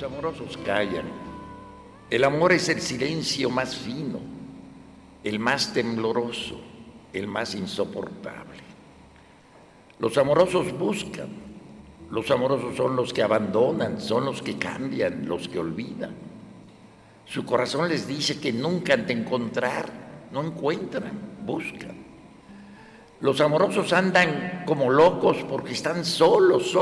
amorosos callan. El amor es el silencio más fino, el más tembloroso, el más insoportable. Los amorosos buscan, los amorosos son los que abandonan, son los que cambian, los que olvidan. Su corazón les dice que nunca han de encontrar, no encuentran, buscan. Los amorosos andan como locos porque están solos,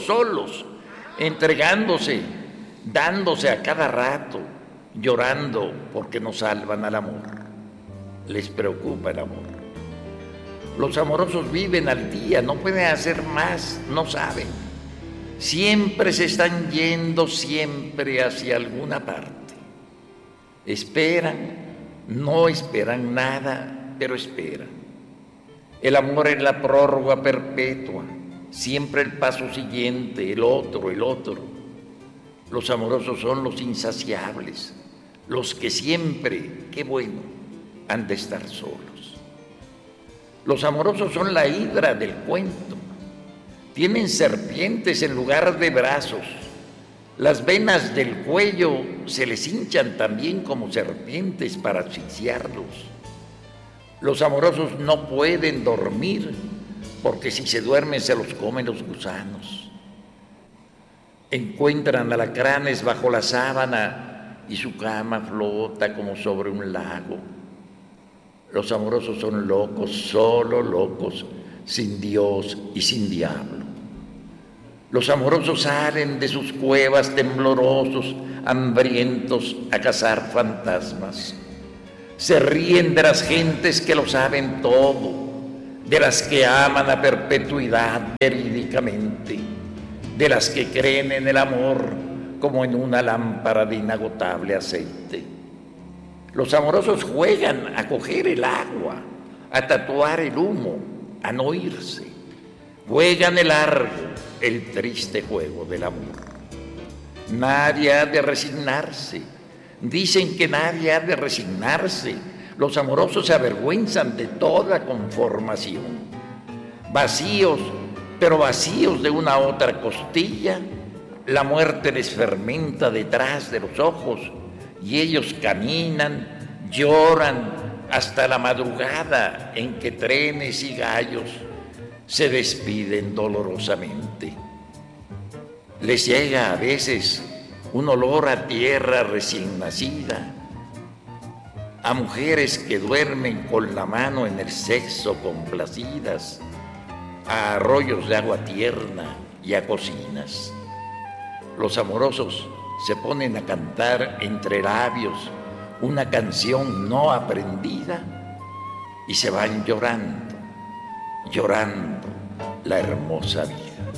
entregándose, dándose a cada rato, llorando porque no salvan al amor. Les preocupa el amor. Los amorosos viven al día, no pueden hacer más, no saben. Siempre se están yendo, siempre hacia alguna parte. Esperan, no esperan nada, pero esperan. El amor es la prórroga perpetua, siempre el paso siguiente, el otro. Los amorosos son los insaciables, los que siempre, qué bueno, han de estar solos. Los amorosos son la hidra del cuento. Tienen serpientes en lugar de brazos. Las venas del cuello se les hinchan también como serpientes para asfixiarlos. Los amorosos no pueden dormir porque si se duermen se los comen los gusanos. Encuentran alacranes bajo la sábana y su cama flota como sobre un lago. Los amorosos son locos, solo locos, sin Dios y sin diablo. Los amorosos salen de sus cuevas temblorosos, hambrientos a cazar fantasmas. Se ríen de las gentes que lo saben todo, de las que aman a perpetuidad verídicamente, de las que creen en el amor como en una lámpara de inagotable aceite. Los amorosos juegan a coger el agua, a tatuar el humo, a no irse. Juegan el largo, el triste juego del amor. Nadie ha de resignarse. Dicen que nadie ha de resignarse. Los amorosos se avergüenzan de toda conformación. Vacíos, pero vacíos de una otra costilla, la muerte les fermenta detrás de los ojos y ellos caminan, lloran hasta la madrugada en que trenes y gallos se despiden dolorosamente. Les llega a veces un olor a tierra recién nacida, a mujeres que duermen con la mano en el sexo complacidas, a arroyos de agua tierna y a cocinas. Los amorosos se ponen a cantar entre labios una canción no aprendida y se van llorando la hermosa vida.